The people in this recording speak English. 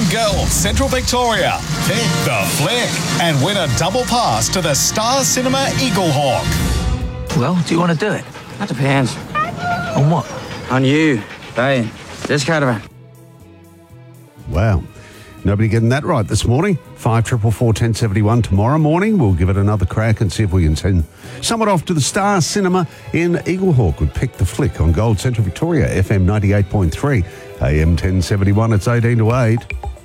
Girls Central Victoria. Pick the flick and win a double pass to the Star Cinema Eagle Hawk. Well, do you want to do it? That depends. On what? On you, Brian. This caravan. Wow. Nobody getting that right this morning. 5444 1071. Tomorrow morning, we'll give it another crack and see if we can send someone off to the Star Cinema in Eaglehawk with Pick the Flick on Gold Central Victoria, FM 98.3, AM 1071. It's 18 to 8.